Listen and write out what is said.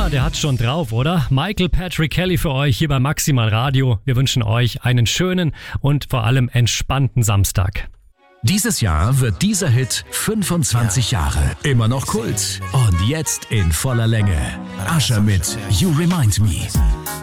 Ja, der hat's schon drauf, oder? Michael Patrick Kelly für euch hier bei Maximal Radio. Wir wünschen euch einen schönen und vor allem entspannten Samstag. Dieses Jahr wird dieser Hit 25 Jahre. Immer noch Kult. Und jetzt in voller Länge. Usher mit You Remind Me.